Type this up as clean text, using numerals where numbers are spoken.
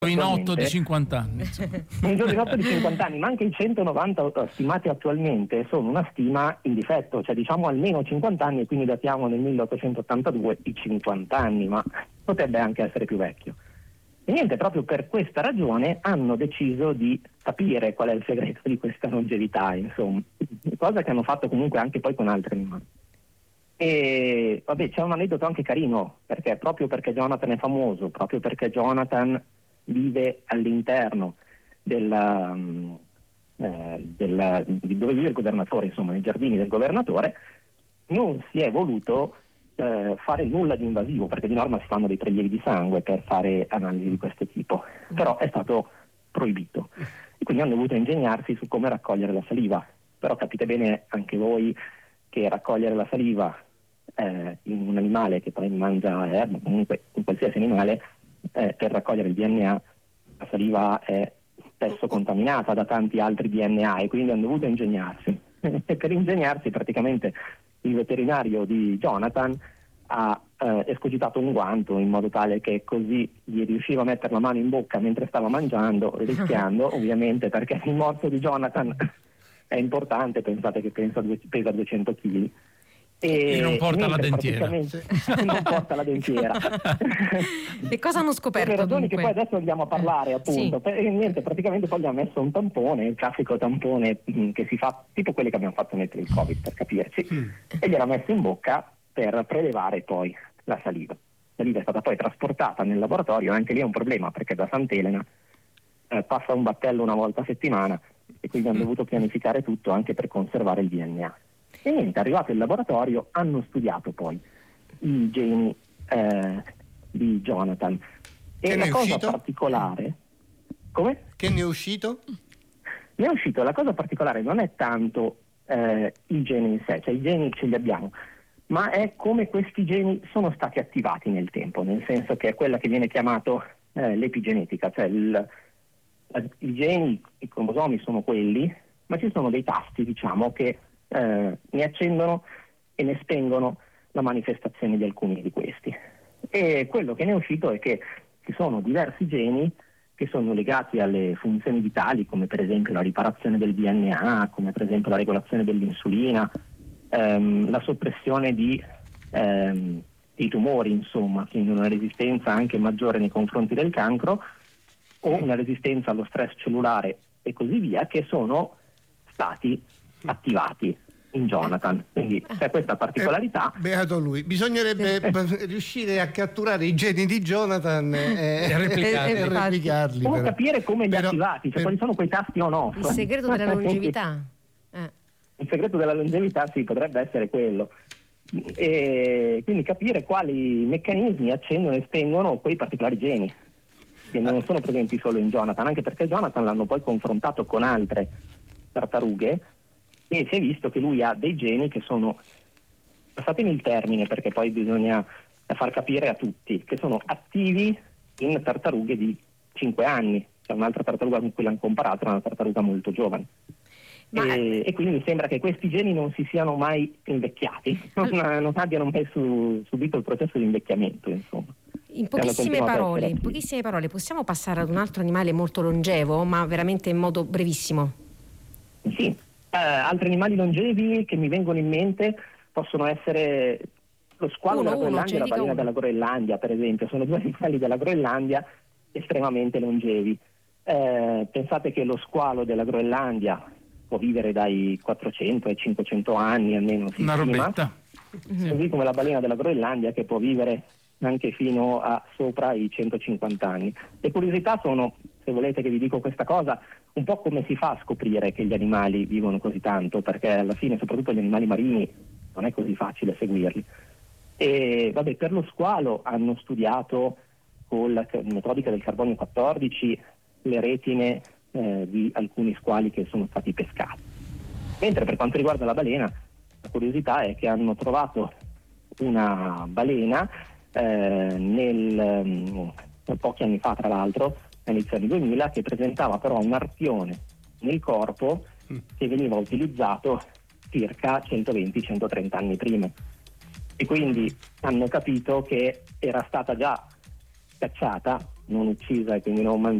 Giovinotto di 50 anni. Un giovinotto di 50 anni, ma anche i 190 stimati attualmente sono una stima in difetto, cioè diciamo almeno 50 anni, e quindi datiamo nel 1882 i 50 anni, ma potrebbe anche essere più vecchio. E niente, proprio per questa ragione hanno deciso di capire qual è il segreto di questa longevità, insomma, cosa che hanno fatto comunque anche poi con altri animali. E vabbè, c'è un aneddoto anche carino, perché proprio perché Jonathan è famoso, proprio perché Jonathan vive all'interno di dove vive il governatore, insomma, nei giardini del governatore, non si è voluto fare nulla di invasivo, perché di norma si fanno dei prelievi di sangue per fare analisi di questo tipo, però è stato proibito e quindi hanno dovuto ingegnarsi su come raccogliere la saliva. Però capite bene anche voi che raccogliere la saliva in un animale che poi mangia erba, comunque in qualsiasi animale, per raccogliere il DNA, la saliva è spesso contaminata da tanti altri DNA e quindi hanno dovuto ingegnarsi. E per ingegnarsi praticamente il veterinario di Jonathan ha escogitato un guanto in modo tale che così gli riusciva a mettere la mano in bocca mentre stava mangiando, rischiando ovviamente, perché il morso di Jonathan è importante, pensate che pesa 200 kg. E non porta la dentiera. Non porta la dentiera. E cosa hanno scoperto? Per le ragioni dunque? che poi adesso andiamo a parlare, appunto. Sì. Niente, praticamente poi gli ha messo un tampone, il classico tampone che si fa, tipo quelli che abbiamo fatto noi per il Covid, per capirci, e gliel'ha messo in bocca per prelevare poi la saliva. La saliva è stata poi trasportata nel laboratorio, anche lì è un problema, perché da Sant'Elena passa un battello una volta a settimana, e quindi hanno dovuto pianificare tutto anche per conservare il DNA. E niente, arrivato in laboratorio hanno studiato poi i geni di Jonathan. E la cosa particolare... Come? Che ne è uscito? Ne è uscito, la cosa particolare non è tanto i geni in sé, cioè i geni ce li abbiamo, ma è come questi geni sono stati attivati nel tempo, nel senso che è quella che viene chiamato l'epigenetica, cioè i geni, i cromosomi sono quelli, ma ci sono dei tasti, diciamo, che ne accendono e ne spengono la manifestazione di alcuni di questi. E quello che ne è uscito è che ci sono diversi geni che sono legati alle funzioni vitali, come per esempio la riparazione del DNA, come per esempio la regolazione dell'insulina, la soppressione di tumori, insomma, quindi una resistenza anche maggiore nei confronti del cancro o una resistenza allo stress cellulare e così via, che sono stati attivati in Jonathan. Quindi c'è questa particolarità. Beato lui, bisognerebbe riuscire a catturare i geni di Jonathan e replicarli. O capire come li ha attivati, cioè quali sono quei tasti on off. Il segreto della longevità. Il segreto della longevità sì, potrebbe essere quello. E quindi capire quali meccanismi accendono e spengono quei particolari geni che non sono presenti solo in Jonathan, anche perché Jonathan l'hanno poi confrontato con altre tartarughe e si è visto che lui ha dei geni che sono, passatemi il termine perché poi bisogna far capire a tutti, che sono attivi in tartarughe di 5 anni. C'è un'altra tartaruga con cui l'hanno comparato, una tartaruga molto giovane. E quindi mi sembra che questi geni non si siano mai invecchiati, non abbiano mai subito il processo di invecchiamento, insomma. In pochissime parole, possiamo passare ad un altro animale molto longevo, ma veramente in modo brevissimo? Sì, altri animali longevi che mi vengono in mente possono essere lo squalo della Groenlandia e la balena della Groenlandia, per esempio. Sono due animali della Groenlandia estremamente longevi. Pensate che lo squalo della Groenlandia può vivere dai 400 ai 500 anni almeno, una robetta, così come la balena della Groenlandia che può vivere anche fino a sopra i 150 anni. Le curiosità sono, se volete che vi dico questa cosa, un po' come si fa a scoprire che gli animali vivono così tanto, perché alla fine soprattutto gli animali marini non è così facile seguirli. E vabbè, per lo squalo hanno studiato con la metodica del carbonio 14 le retine di alcuni squali che sono stati pescati. Mentre per quanto riguarda la balena, la curiosità è che hanno trovato una balena pochi anni fa, tra l'altro, all'inizio anni 2000, che presentava però un arpione nel corpo che veniva utilizzato circa 120-130 anni prima. E quindi hanno capito che era stata già cacciata non uccisa e quindi non